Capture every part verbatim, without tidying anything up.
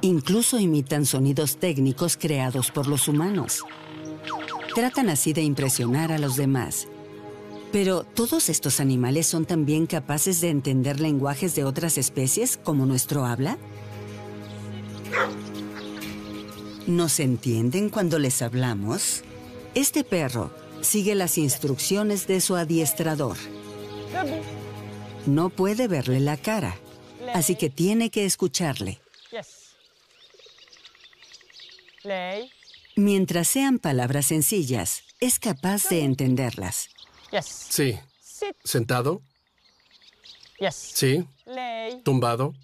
Incluso imitan sonidos técnicos creados por los humanos. Tratan así de impresionar a los demás. Pero, ¿todos estos animales son también capaces de entender lenguajes de otras especies, como nuestro habla? ¿Nos entienden cuando les hablamos? Este perro sigue las instrucciones de su adiestrador. No puede verle la cara, así que tiene que escucharle. Mientras sean palabras sencillas, es capaz de entenderlas. Sí. ¿Sentado? Sí. ¿Tumbado?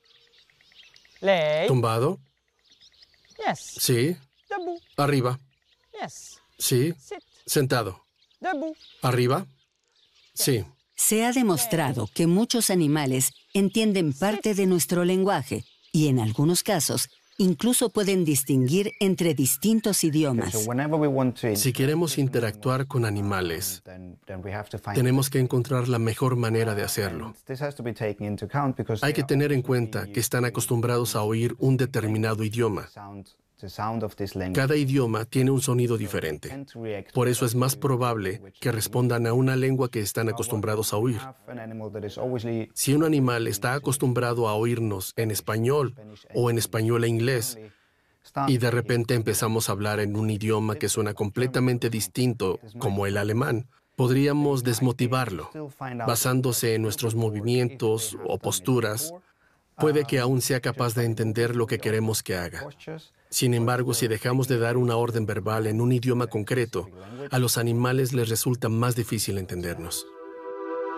¿Tumbado? Sí. ¿Arriba? Sí. ¿Sentado? ¿Arriba? Sí. Se ha demostrado que muchos animales entienden parte de nuestro lenguaje y, en algunos casos, incluso pueden distinguir entre distintos idiomas. Si queremos interactuar con animales, tenemos que encontrar la mejor manera de hacerlo. Hay que tener en cuenta que están acostumbrados a oír un determinado idioma. Cada idioma tiene un sonido diferente. Por eso es más probable que respondan a una lengua que están acostumbrados a oír. Si un animal está acostumbrado a oírnos en español o en español e inglés, y de repente empezamos a hablar en un idioma que suena completamente distinto, como el alemán, podríamos desmotivarlo. Basándose en nuestros movimientos o posturas, puede que aún sea capaz de entender lo que queremos que haga. Sin embargo, si dejamos de dar una orden verbal en un idioma concreto, a los animales les resulta más difícil entendernos.